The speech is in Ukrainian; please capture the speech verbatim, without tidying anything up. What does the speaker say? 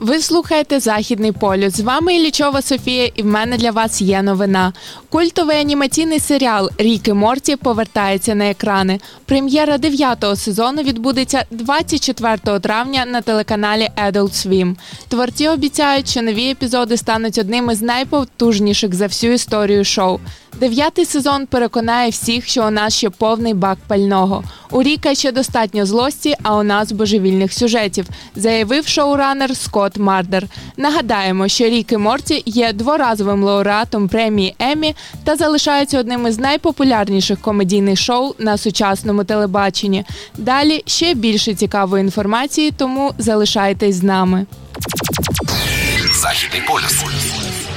Ви слухаєте «Західний полюс». З вами Іллічова Софія, і в мене для вас є новина. Культовий анімаційний серіал «Рік і Морті» повертається на екрани. Прем'єра дев'ятого сезону відбудеться двадцять четвертого травня на телеканалі Adult Swim. Творці обіцяють, що нові епізоди стануть одним із найпотужніших за всю історію шоу. Дев'ятий сезон переконає всіх, що у нас ще повний бак пального. У Ріка ще достатньо злості, а у нас божевільних сюжетів, заявив шоуранер Скотт Мардер. Нагадаємо, що Рік і Морті є дворазовим лауреатом премії Еммі та залишається одним із найпопулярніших комедійних шоу на сучасному телебаченні. Далі ще більше цікавої інформації, тому залишайтесь з нами. Західний полюс.